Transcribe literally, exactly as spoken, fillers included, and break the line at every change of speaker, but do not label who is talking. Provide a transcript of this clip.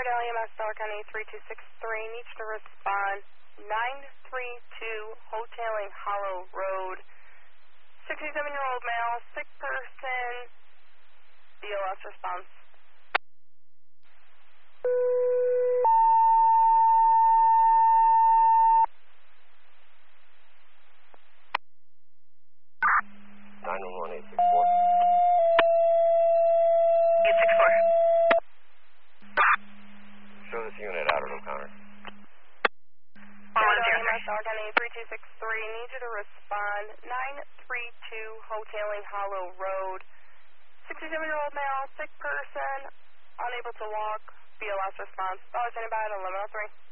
Cordell E M S, Dollar County three two six three, needs to respond nine three two Hoteling Hollow Road. sixty-seven-year-old male, sick person, B O S response.
nine one one eight six four.
eight six four.
Show this unit out of encounter.
Cordell E M S, Dollar County three two six three, needs you to respond nine three two Hoteling Hollow Road. sixty-seven-year-old male, sick person, unable to walk, B L S response. Dollar County by eleven oh three.